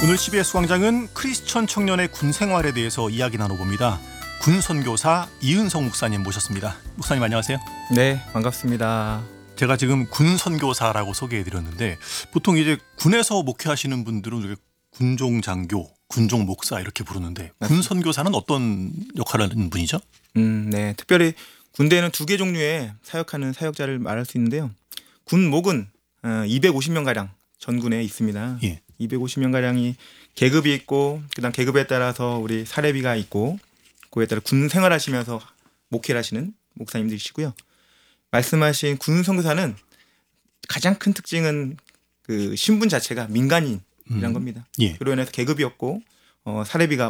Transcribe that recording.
오늘 CBS 광장은 크리스천 청년의 군 생활에 대해서 이야기 나눠봅니다. 군 선교사 이은성 목사님 모셨습니다. 목사님 안녕하세요. 네, 반갑습니다. 제가 지금 군 선교사라고 소개해드렸는데 보통 이제 군에서 목회하시는 분들은 이렇게 군종 장교, 군종 목사 이렇게 부르는데 군 선교사는 어떤 역할을 하는 분이죠? 네, 특별히 군대에는 두 개 종류의 사역하는 사역자를 말할 수 있는데요. 군목은 250명 가량 전군에 있습니다. 예. 250명 가량이 계급이 있고, 그다음 계급에 따라서 우리 사례비가 있고, 그에 따라 군 생활하시면서 목회를 하시는 목사님들이시고요. 말씀하신 군 선교사는 가장 큰 특징은 그 신분 자체가 민간인이란 겁니다. 예. 그로 인해서 계급이 없고 사례비가